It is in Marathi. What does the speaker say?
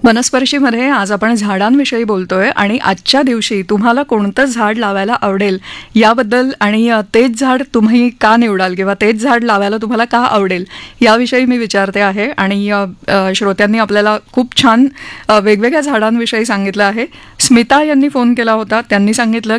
वनस्पर्शीमध्ये आज आपण झाडांविषयी बोलतोय आणि आजच्या दिवशी तुम्हाला कोणतं झाड लावायला आवडेल याबद्दल आणि तेच झाड तुम्ही का निवडाल किंवा तेच झाड लावायला तुम्हाला का आवडेल याविषयी मी विचारते आहे. आणि श्रोत्यांनी आपल्याला खूप छान वेगवेगळ्या झाडांविषयी सांगितलं आहे. स्मिता यांनी फोन केला होता. त्यांनी सांगितलं